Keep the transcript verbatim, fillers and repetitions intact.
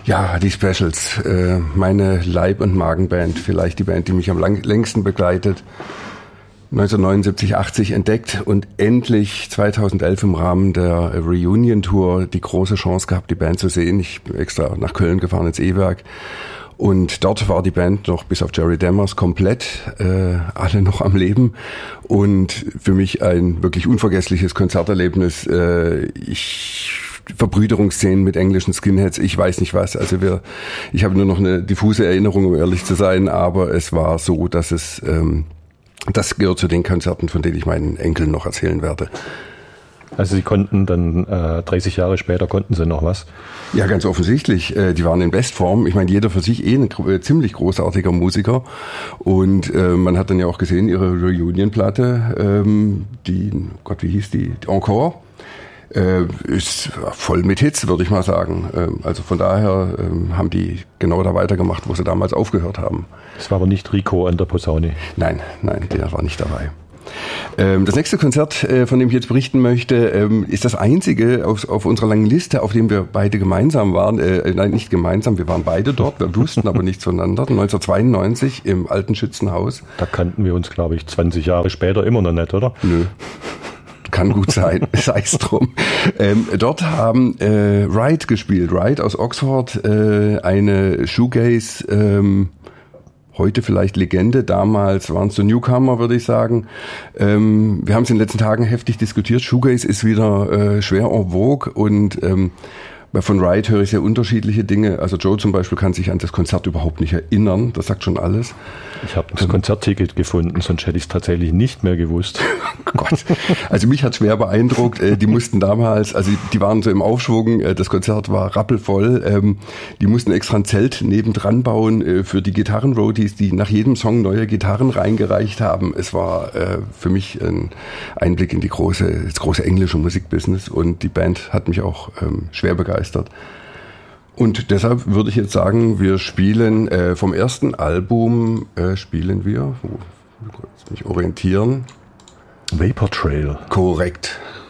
Ja, die Specials, äh, meine Leib- und Magenband, vielleicht die Band, die mich am lang- längsten begleitet. neunzehnhundertneunundsiebzig, achtzig entdeckt und endlich zweitausendelf im Rahmen der Reunion-Tour die große Chance gehabt, die Band zu sehen. Ich bin extra nach Köln gefahren ins E-Werk und dort war die Band noch bis auf Jerry Demmers komplett, äh, alle noch am Leben und für mich ein wirklich unvergessliches Konzerterlebnis. Äh, ich Verbrüderungsszenen mit englischen Skinheads, ich weiß nicht was. Also wir, ich habe nur noch eine diffuse Erinnerung, um ehrlich zu sein, aber es war so, dass es, ähm, das gehört zu den Konzerten, von denen ich meinen Enkeln noch erzählen werde. Also Sie konnten dann, äh, dreißig Jahre später konnten Sie noch was? Ja, ganz offensichtlich. Äh, die waren in Bestform. Ich meine, jeder für sich eh ein äh, ziemlich großartiger Musiker. Und äh, man hat dann ja auch gesehen, ihre Reunion-Platte, ähm, die, Gott, wie hieß die? Die Encore. Äh, ist voll mit Hits, würde ich mal sagen. Ähm, also von daher ähm, haben die genau da weitergemacht, wo sie damals aufgehört haben. Das war aber nicht Rico an der Posaune. Nein, nein, der war nicht dabei. Ähm, das nächste Konzert, äh, von dem ich jetzt berichten möchte, ähm, ist das einzige auf, auf unserer langen Liste, auf dem wir beide gemeinsam waren. Äh, nein, nicht gemeinsam, wir waren beide dort, wir wussten aber nichts voneinander. neunzehnhundertzweiundneunzig im Alten Schützenhaus. Da kannten wir uns, glaube ich, zwanzig Jahre später immer noch nicht, oder? Nö. Kann gut sein, sei es drum. Ähm, dort haben äh, Ride gespielt, Ride aus Oxford, äh, eine Shoegaze, ähm, heute vielleicht Legende, damals waren es so Newcomer, würde ich sagen. Ähm, wir haben es in den letzten Tagen heftig diskutiert, Shoegaze ist wieder äh, schwer en vogue und ähm, von Ride höre ich sehr unterschiedliche Dinge. Also Joe zum Beispiel kann sich an das Konzert überhaupt nicht erinnern. Das sagt schon alles. Ich habe das ähm, Konzertticket gefunden, sonst hätte ich es tatsächlich nicht mehr gewusst. Gott. Also mich hat schwer beeindruckt. Die mussten damals, also die waren so im Aufschwung, das Konzert war rappelvoll. Die mussten extra ein Zelt nebendran bauen für die Gitarren-Roadies, die nach jedem Song neue Gitarren reingereicht haben. Es war für mich ein Einblick in die große, das große englische Musikbusiness und die Band hat mich auch schwer begeistert. Und deshalb würde ich jetzt sagen, wir spielen äh, vom ersten Album, äh, spielen wir, wo, jetzt mich orientieren. Vapor Trail. Korrekt.